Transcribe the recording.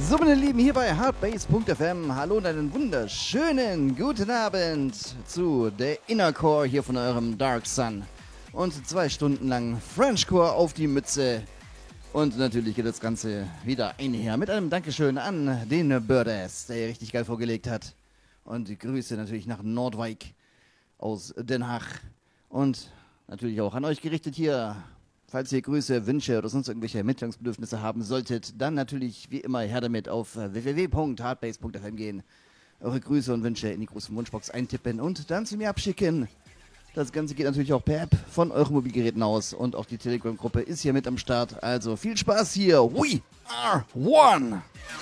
So, meine Lieben, hier bei Hardbase.fm. Hallo und einen wunderschönen guten Abend zu der Inner Core hier von eurem Dark Sun. Und 2 Stunden lang Frenchcore auf die Mütze. Und natürlich geht das Ganze wieder einher mit einem Dankeschön an den Birdass, der hier richtig geil vorgelegt hat. Und die Grüße natürlich nach Nordwijk aus Den Haag. Und natürlich auch an euch gerichtet hier. Falls ihr Grüße, Wünsche oder sonst irgendwelche Mitteilungsbedürfnisse haben solltet, dann natürlich wie immer her damit auf www.hardbase.fm gehen. Eure Grüße und Wünsche in die große Wunschbox eintippen und dann zu mir abschicken. Das Ganze geht natürlich auch per App von euren Mobilgeräten aus und auch die Telegram-Gruppe ist hier mit am Start. Also viel Spaß hier. We are one!